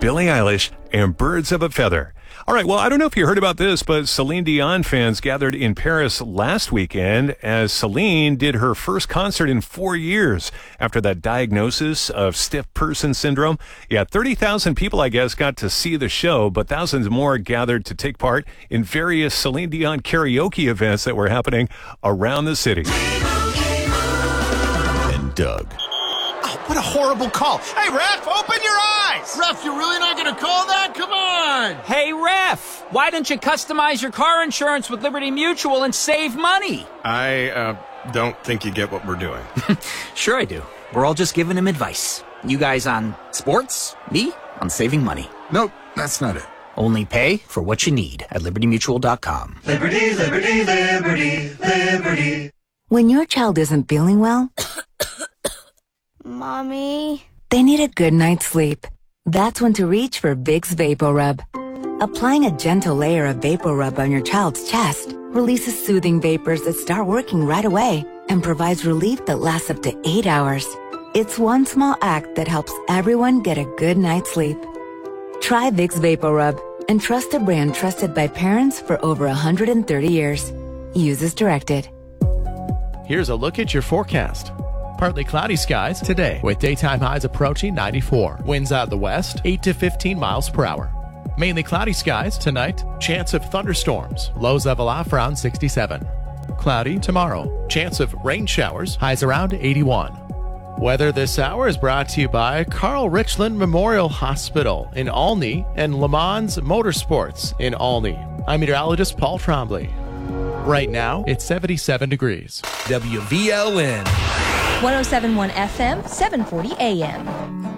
Billie Eilish and Birds of a Feather. All right, well, I don't know if you heard about this, but Celine Dion fans gathered in Paris last weekend as Celine did her first concert in 4 years after that diagnosis of stiff person syndrome. Yeah, 30,000 people, I guess, got to see the show, but thousands more gathered to take part in various Celine Dion karaoke events that were happening around the city. And Doug. What a horrible call. Hey, ref, open your eyes! Ref, you're really not going to call that? Come on! Hey, ref, why don't you customize your car insurance with Liberty Mutual and save money? I don't think you get what we're doing. Sure I do. We're all just giving him advice. You guys on sports, me on saving money. Nope, that's not it. Only pay for what you need at libertymutual.com. Liberty, liberty, liberty, liberty. When your child isn't feeling well, Mommy, they need a good night's sleep. That's when to reach for Vicks VapoRub. Applying a gentle layer of VapoRub on your child's chest releases soothing vapors that start working right away and provides relief that lasts up to 8 hours. It's one small act that helps everyone get a good night's sleep. Try Vicks VapoRub and trust a brand trusted by parents for over 130 years. Use as directed. Here's a look at your forecast. Partly cloudy skies today with daytime highs approaching 94. Winds out of the west, 8 to 15 miles per hour. Mainly cloudy skies tonight. Chance of thunderstorms. Lows level off around 67. Cloudy tomorrow. Chance of rain showers. Highs around 81. Weather this hour is brought to you by Carl Richland Memorial Hospital in Olney and Le Mans Motorsports in Olney. I'm meteorologist Paul Trombley. Right now, it's 77 degrees. WVLN. 107.1 FM, 740 AM.